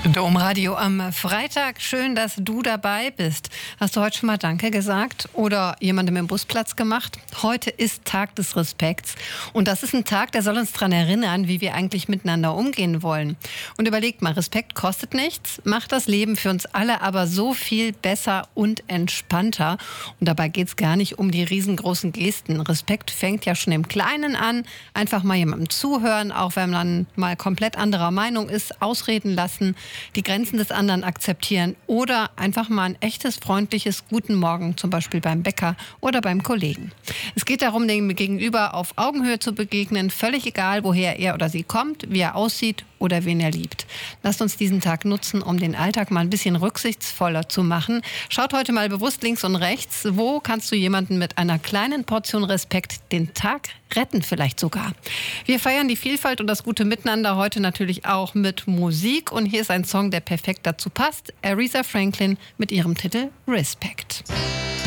Domradio am Freitag. Schön, dass du dabei bist. Hast du heute schon mal Danke gesagt oder jemandem im Busplatz gemacht? Heute ist Tag des Respekts. Und das ist ein Tag, der soll uns daran erinnern, wie wir eigentlich miteinander umgehen wollen. Und überlegt mal, Respekt kostet nichts, macht das Leben für uns alle aber so viel besser und entspannter. Und dabei geht es gar nicht um die riesengroßen Gesten. Respekt fängt ja schon im Kleinen an. Einfach mal jemandem zuhören, auch wenn man mal komplett anderer Meinung ist, ausreden lassen, die Grenzen des anderen akzeptieren oder einfach mal ein echtes, freundliches Guten Morgen, zum Beispiel beim Bäcker oder beim Kollegen. Es geht darum, dem Gegenüber auf Augenhöhe zu begegnen, völlig egal, woher er oder sie kommt, wie er aussieht oder wen er liebt. Lasst uns diesen Tag nutzen, um den Alltag mal ein bisschen rücksichtsvoller zu machen. Schaut heute mal bewusst links und rechts. Wo kannst du jemanden mit einer kleinen Portion Respekt den Tag retten vielleicht sogar? Wir feiern die Vielfalt und das gute Miteinander heute natürlich auch mit Musik. Und hier ist ein Song, der perfekt dazu passt. Aretha Franklin mit ihrem Titel Respect.